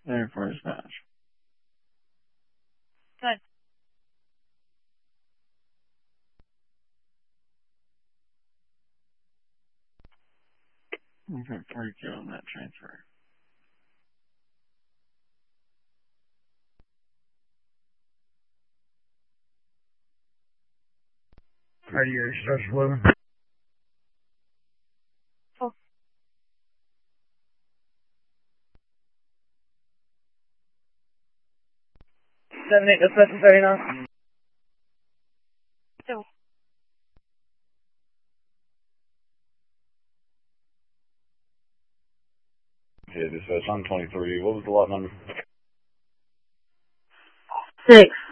Very first match. Good. Okay, 42 on that transfer. Radio starts moving. Full. 7-8, that's necessary now. Two. Yeah, this on 23. What was the lot number? 6.